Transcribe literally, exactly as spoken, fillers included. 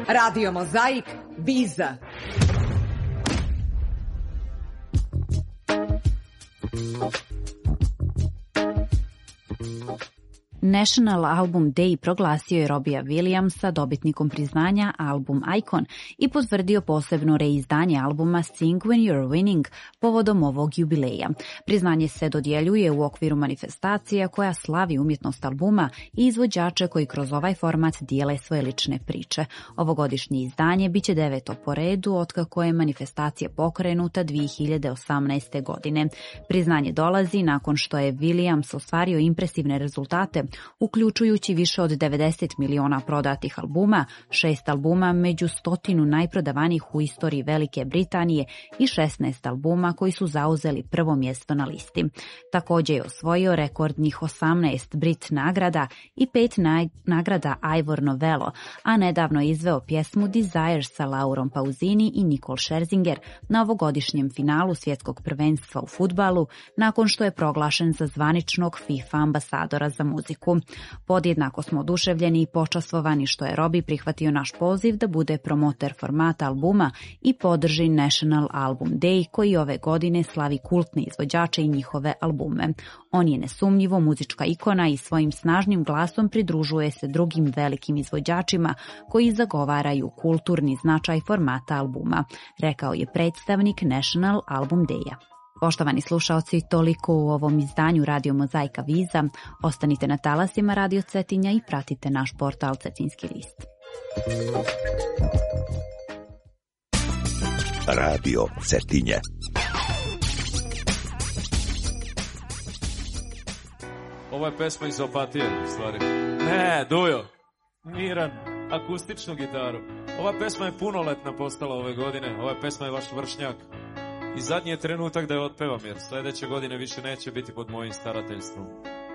Radio Mozaik, Biza. National Album Day proglasio je Robbija Williamsa dobitnikom priznanja Album Icon i potvrdio posebno reizdanje albuma Sing When You're Winning povodom ovog jubileja. Priznanje se dodjeljuje u okviru manifestacija koja slavi umjetnost albuma i izvođače koji kroz ovaj format dijele svoje lične priče. Ovogodišnje izdanje biće deveto po redu otkako je manifestacija pokrenuta dvije hiljade osamnaeste. godine. Priznanje dolazi nakon što je Williams ostvario impresivne rezultate, uključujući više od devedeset miliona prodatih albuma, šest albuma među stotinu najprodavanijih u istoriji Velike Britanije i šesnaest albuma koji su zauzeli prvo mjesto na listi. Također je osvojio rekordnih osamnaest Brit nagrada i pet nagrada Ivor Novello, a nedavno je izveo pjesmu Desire sa Laurom Pausini i Nicole Scherzinger na ovogodišnjem finalu svjetskog prvenstva u fudbalu, nakon što je proglašen za zvaničnog FIFA ambasadora za muziku. Podjednako smo oduševljeni i počastvovani što je Robbie prihvatio naš poziv da bude promoter formata albuma i podrži National Album Day koji ove godine slavi kultne izvođače i njihove albume. On je nesumnjivo muzička ikona i svojim snažnim glasom pridružuje se drugim velikim izvođačima koji zagovaraju kulturni značaj formata albuma, rekao je predstavnik National Album Daya. Poštovani slušaoci, toliko u ovom izdanju Radio Mozaika Viza. Ostanite na talasima Radio Cetinja i pratite naš portal Cetinski list. Radio Cetinje. Ovo je pesma iz Opatije, u stvari. Ne, Dujo. Miran, akustičnu gitaru. Ova pesma je punoletna postala ove godine. Ova pesma je vaš vršnjak. I zadnji je trenutak da je otpevam, jer sljedeće godine više neće biti pod mojim starateljstvom.